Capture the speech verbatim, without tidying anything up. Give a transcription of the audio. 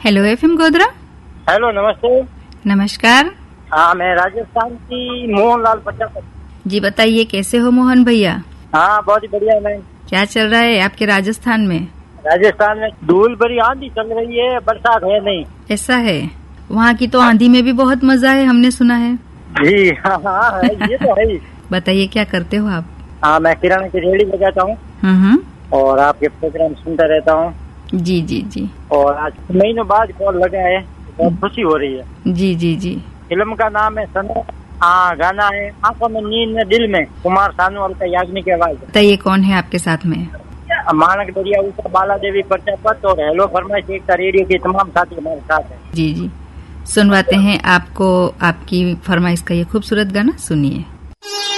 Hello FM Godhra. Hello, नमस्ते। नमस्कार। हाँ, मैं राजस्थान की मोहनलाल प्रजापति। जी बताइए, कैसे हो मोहन भैया? हाँ, बहुत ही बढ़िया मैम। क्या चल रहा है आपके राजस्थान में? राजस्थान में धूल भरी आंधी चल रही है, बरसात है नहीं। ऐसा है? वहाँ की तो आंधी में भी बहुत मजा है, हमने सुना है। जी हाँ, हाँ है, ये तो है ही। बताइए, क्या करते हो आप? हाँ, मैं किराना की रेहड़ी लगाता हूँ हम्म। और आपके प्रोग्राम सुनता रहता हूँ। जी जी जी। और आज महीनों बाद कॉल लगा है, बहुत खुशी हो रही है। जी जी जी। फिल्म का नाम है सनम। हाँ, गाना है आंखों में नींद में दिल में, कुमार सानू का याग्निक की आवाज। बताइए, कौन है आपके साथ में? मानक दरिया ऊपर बाला देवी प्रजापत और हेलो फरमाइश एक रेडियो के तमाम साथी हमारे साथ है। जी जी, सुनवाते हैं आपको आपकी फरमाइश का ये खूबसूरत गाना, सुनिए।